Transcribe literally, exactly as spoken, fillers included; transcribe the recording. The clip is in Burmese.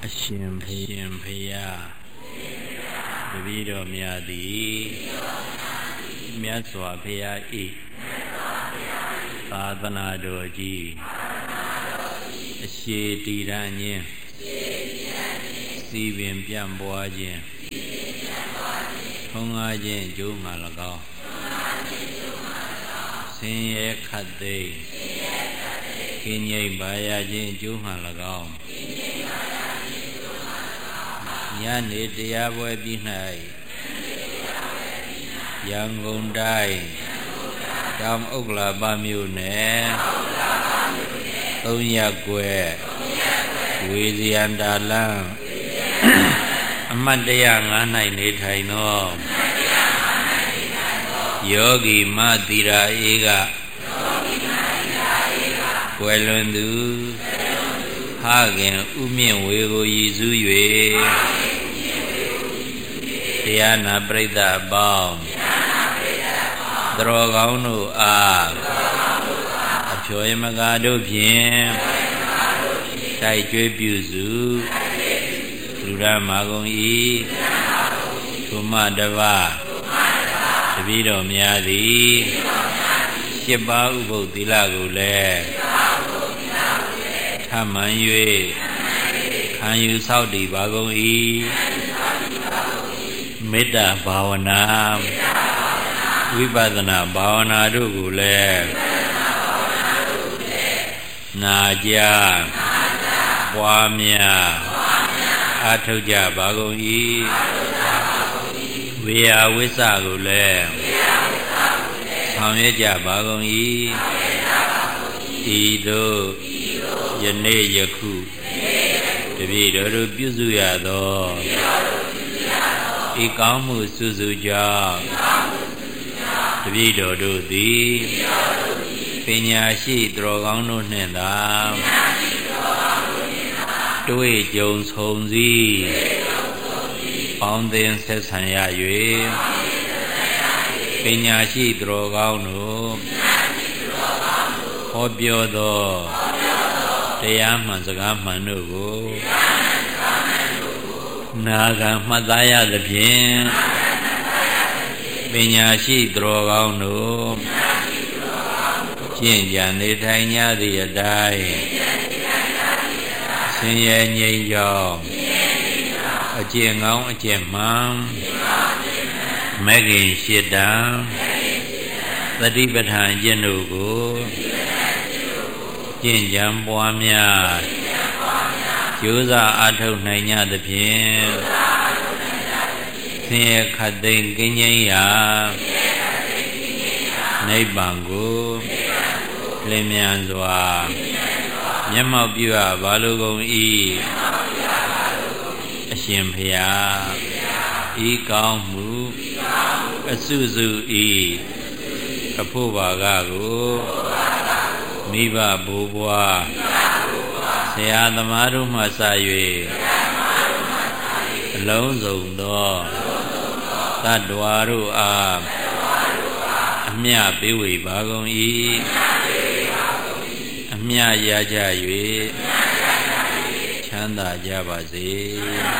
အရှင်ဘုရင်ဖရာတပည့်တော်များသည်မြတ်စွာဘုရားဤသာသနာတော်ကြီးအရှိတည်ရန်ခြင်းစီပင်ပြန့်ပွားခြင်းထုံးကားခြင်းအကျိုးမှ၎င်းဆင်းရဲခတ်သိမ်းကင်းငြိမ်ပါရခြင်းအကျိုးမှ၎င်းညနေတရားပွဲပြီး၌ရန်ကုန်တိုင်းတောင်ဥက္ကလာပမြို့နယ်သုံးရပ်ကွယ်ဝေဇယန္တာလမ်းအမှတ်တရငါး၌နေထိုင်သောယောဂီမသီရာအေးကကွယ်လွန်သူဖခင်ဥမြင့်ဝေကိုရည်စူး၍တရားနာပရိသတ်အပေါင်းသရောကောင်းတို့အားအဖြောယမကားတို့ဖြင့်တိုက်ကျွေးပြုစုလူရမာကုန်၏သုမတပတပည့်တော်များသည်ရှစ်ပါးဥပုသ်သီလကိုလည်းထမှန်၍ခံယူဆောက်တည်ပါကုန်၏မေတ္တာဘာဝနာဝိပဿနာဘာဝနာတို့ကိုလည်းနာကြပွားများအားထုတ်ကြပါကုန်၏ဝေယဝိစ္စကိုလည်းဆောင်ရွက်ကြပါကုန်၏ဤသို့ယနေ့ယခုတပည့်တော်တို့ပြုစုရသောဤကောင်းမှုစုစုကြောင့်တပည့်တော်တို့သည်ပညာရှိသူတော်ကောင်းတို့နှင့်သာတွေ့ကြုံဆုံစည်းပေါင်းသင်းဆက်ဆံရ၍ပညာရှိသူတော်ကောင်းတို့ဟောပြောသောတရားမှန်စကားမှန်တို့ကိုနာခံမှတ်သားရသဖြင့်ပညာရှိသူတော်ကောင်းတို့ကျင့်ကြံနေထိုင်ကြသည့်အတိုင်းဆင်းရဲငြိမ်းချမ်းအကျင့်ကောင်းအကျင့်မှန်မဂ္ဂင်ရှစ်တံသတိပဋ္ဌာန်ကျင့်တို့ကိုကျင့်ကြံပွားများကြိုးစားအားထုတ်နိုင်ကြသဖြင့်ဆင်းရဲခတ်သိမ်းကင်းငြိမ်းရာနိဗ္ဗာန်ကိုလင်းမြန်စွာမျက်မှောက်ပြုအပ်ပါလိုကုန်၏အရှင်ဘုရားဤကောင်းမှုအစုစုဤအဖို့ဘာကကိုမိဘဘိုးဘွားဆရာသမားတို့မှစ၍အလုံးစုံသောတတ္တဝါတို့အားအမြပေးဝေပါကုန်၏အမြရကြ၍ချမ်းသာကြပါစေ